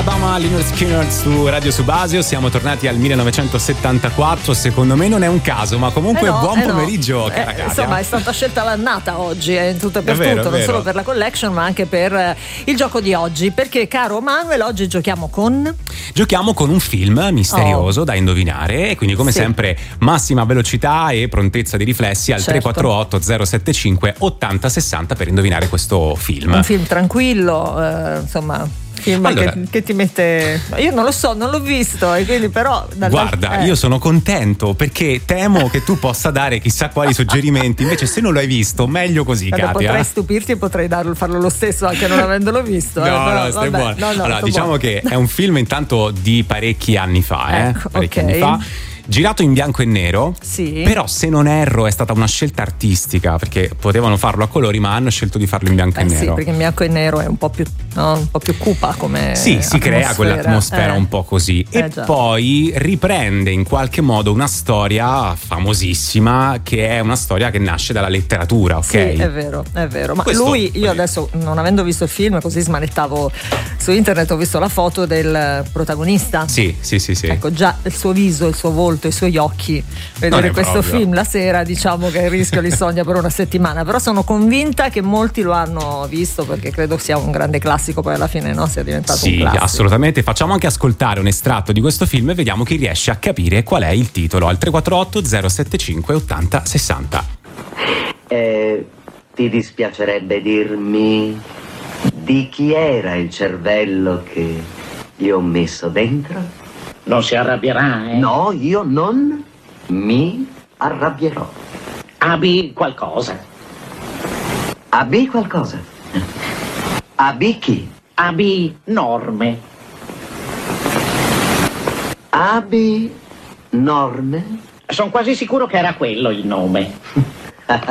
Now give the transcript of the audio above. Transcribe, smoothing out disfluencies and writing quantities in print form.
Alabama, Lynyrd Skynyrd su Radio Subasio. Siamo tornati al 1974. Secondo me non è un caso, ma comunque buon pomeriggio, cara Katia. Insomma, è stata scelta l'annata oggi, in tutto e per tutto, non solo per la collection, ma anche per il gioco di oggi. Perché, caro Manuel, oggi giochiamo con un film misterioso da indovinare. E quindi, come sempre, massima velocità e prontezza di riflessi al 348 075 80 60 per indovinare questo film. Un film tranquillo, insomma. Film allora, che ti mette. Io non lo so, non l'ho visto, e quindi però. Guarda, io sono contento perché temo che tu possa dare chissà quali suggerimenti. Invece, se non l'hai visto, meglio così, Katia. Potrei stupirti e potrei farlo lo stesso anche non avendolo visto. No, stai buono. Allora, diciamo che è un film intanto di parecchi anni fa, parecchi anni fa. Girato in bianco e nero, sì. Però se non erro è stata una scelta artistica, perché potevano farlo a colori ma hanno scelto di farlo in bianco e nero. Sì, perché in bianco e nero è un po' più cupa come sì, si crea quell'atmosfera un po' così. E già. Poi riprende in qualche modo una storia famosissima, che è una storia che nasce dalla letteratura, ok? Sì, è vero. Ma io adesso, non avendo visto il film, così smanettavo su internet, ho visto la foto del protagonista. Sì. Ecco, già il suo viso, il suo volto, i suoi occhi, vedere questo film la sera, diciamo che il rischio li sogna per una settimana, però sono convinta che molti lo hanno visto, perché credo sia un grande classico, poi alla fine sia diventato un classico. Sì, assolutamente. Facciamo anche ascoltare un estratto di questo film e vediamo chi riesce a capire qual è il titolo al 348 075 80 60. Ti dispiacerebbe dirmi di chi era il cervello che gli ho messo dentro? Non si arrabbierà, eh? No, io non mi arrabbierò. Abbi qualcosa. Abbi qualcosa? Abbi chi? Abbi norme. Abbi norme? Sono quasi sicuro che era quello il nome.